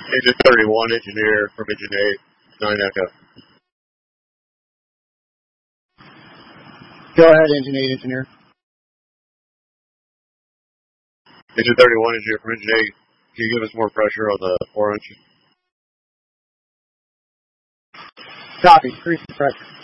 Engine 31, engineer from Engine 8, 9 Echo. Go ahead, Engine 8, engineer. Engine 31, engineer from Engine 8. Can you give us more pressure on the 4 inch? Copy. Increase the pressure.